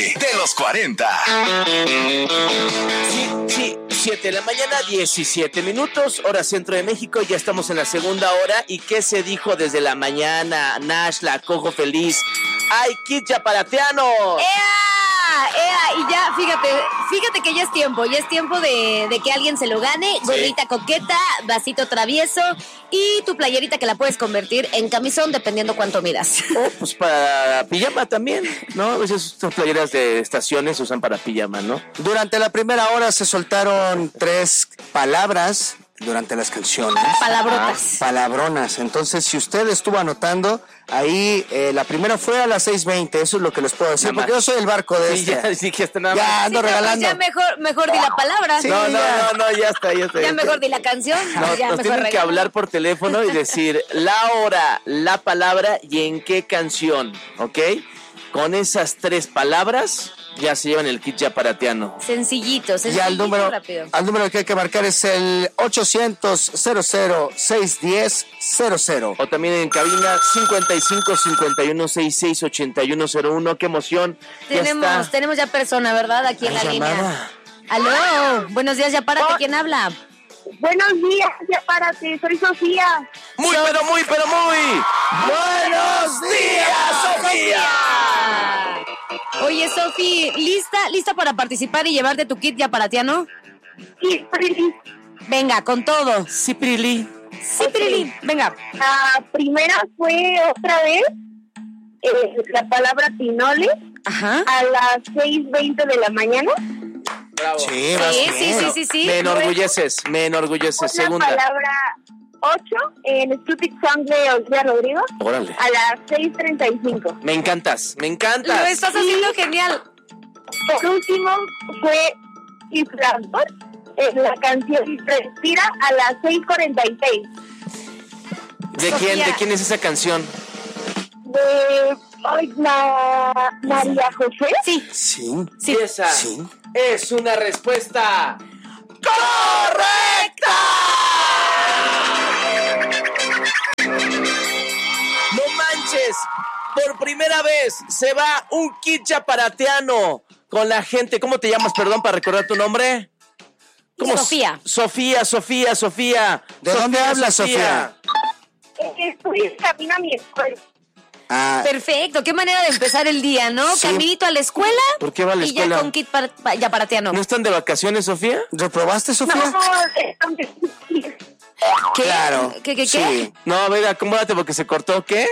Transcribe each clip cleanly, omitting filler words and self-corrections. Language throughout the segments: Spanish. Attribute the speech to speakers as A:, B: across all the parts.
A: de los 40.
B: Sí, 7 de la mañana, 17 minutos, hora centro de México. Ya estamos en la segunda hora. ¿Y qué se dijo desde la mañana? Nash, la cojo feliz. ¡Ay, kit yaparateano!
C: Y ya, fíjate que ya es tiempo de que alguien se lo gane.
B: Sí.
C: Gorrita coqueta, vasito travieso y tu playerita que la puedes convertir en camisón dependiendo cuánto midas.
B: Pues para pijama también, ¿no? A veces estas playeras de estaciones se usan para pijama, ¿no?
D: Durante la primera hora se soltaron 3 palabras durante las canciones.
C: Palabrotas.
D: Palabronas. Entonces, si usted estuvo anotando, ahí la primera fue a las 6:20. Eso es lo que les puedo decir, porque yo soy el barco de
B: Sí, ya dijiste nada
D: Ya
B: más.
D: ando regalando.
C: Pues ya mejor di la palabra.
D: Sí,
B: No, ya está.
C: Ya mejor di la canción.
B: No,
C: ya
B: nos
C: mejor
B: tienen que
C: regala.
B: hablar por teléfono y decir la hora, la palabra y en qué canción, ¿ok? Con esas 3 palabras ya se llevan el kit yaparateano.
C: Sencillito,
D: Ya el número,
C: rápido.
D: al número que hay que marcar es el 800-00-610-00.
B: O también en cabina 55-51-66-8101. ¡Qué emoción! Ya está.
C: Tenemos ya persona, ¿verdad? Aquí en la línea. Aló, buenos días, ya párate, ¿quién habla?
E: Buenos días, ya párate, soy Sofía.
B: Muy. ¡Buenos días, Sofía!
C: Oye, Sofi, ¿lista para participar y llevarte tu kit yaparateano?
E: Sí, Prilly.
C: Venga, con todo.
B: Sí, Prili.
C: Sí, Prilly, venga.
E: La primera fue otra vez la palabra pinole
C: Ajá.
E: a las 6:20 de la mañana.
B: Bravo.
D: Sí, vas bien.
C: Sí.
B: Me enorgulleces.
E: Una
B: Segunda.
E: palabra 8 en Stupid Song de Olivia Rodrigo
B: Órale.
E: a las 6:35.
B: Me encantas.
C: Lo estás haciendo genial.
E: Por último fue Inflador en la canción Respira a las 6:46.
B: ¿De
C: Sofía.
B: quién es esa canción?
E: De María José.
C: Sí.
D: Sí.
C: Sí.
B: Esa
D: Sí.
B: es una respuesta correcta. No manches, por primera vez se va un kit yaparateano con la gente. ¿Cómo te llamas, perdón, para recordar tu nombre?
C: Sofía.
B: Sofía.
D: ¿De dónde hablas, Sofía?
E: Estoy en camino a mi escuela.
D: Ah,
C: Perfecto, qué manera de empezar el día, ¿no?
D: Sí.
C: Caminito a la escuela.
B: ¿Por qué va a la
C: y
B: escuela?
C: ya con kit yaparateano.
B: ¿No están de vacaciones, Sofía?
D: ¿reprobaste, Sofía?
E: No,
C: ¿Qué?
D: Claro.
C: ¿Qué?
B: Sí. No, a ver, acomódate porque se cortó. ¿Qué?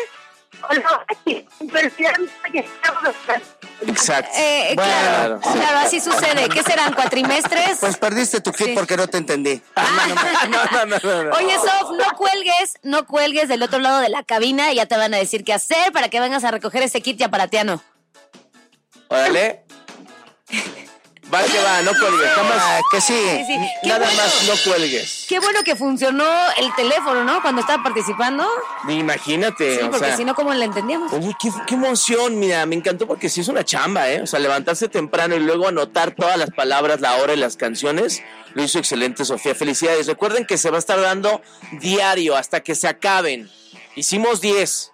B: Exacto.
C: Claro,
D: Bueno.
C: claro, así sucede. ¿Qué serán, cuatrimestres?
D: Pues perdiste tu kit
C: Sí.
D: porque no te entendí.
B: No.
C: Oye, Sof, no cuelgues del otro lado de la cabina y ya te van a decir qué hacer para que vengas a recoger ese kit yaparateano.
B: Órale. Va que va, no cuelgues.
D: Ah, que sí.
C: Sí. Qué
B: Nada
C: bueno.
B: más no cuelgues.
C: Qué bueno que funcionó el teléfono, ¿no? Cuando estaba participando.
B: Imagínate,
C: Sí,
B: o
C: porque
B: sea.
C: si no, ¿cómo le entendíamos?
B: Oye, qué emoción, mira, me encantó porque sí es una chamba, ¿eh? O sea, levantarse temprano y luego anotar todas las palabras, la hora y las canciones, lo hizo excelente, Sofía. Felicidades. Recuerden que se va a estar dando diario hasta que se acaben. Hicimos 10.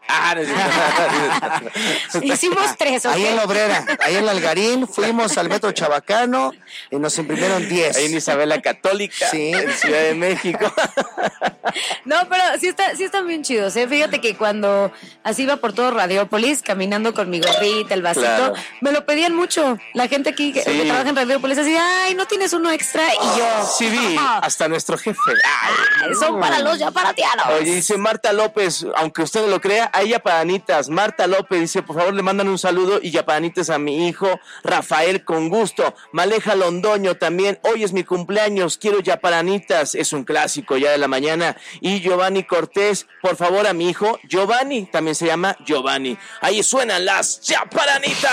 C: Hicimos 3, ¿ok?
D: Ahí en la Obrera, ahí en la Algarín, fuimos al Metro Chabacano y nos imprimieron 10.
B: Ahí en Isabela Católica,
D: Sí.
B: en Ciudad de México.
C: No, pero sí están bien chidos, ¿eh? Fíjate que cuando así iba por todo Radiópolis, caminando con mi gorrita, el vasito,
B: Claro.
C: me lo pedían mucho. La gente aquí que trabaja en Radiópolis así, ay, ¿no tienes uno extra? Y yo,
B: Sí vi, hasta nuestro jefe.
C: son para los yaparateanos.
B: Oye, dice Marta López, aunque usted no lo crea, hay yapadanitas. Marta López dice, por favor, le mandan un saludo y yapadanitas a mi hijo Rafael, con gusto. Maleja Londoño también, hoy es mi cumpleaños, quiero yapadanitas, es un clásico ya de la mañana. Y Giovanni Cortés, por favor, a mi hijo Giovanni, también se llama Giovanni. Ahí suenan las yapadanitas.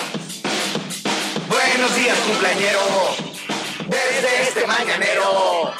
A: Buenos días, cumpleañero. Desde este mañanero.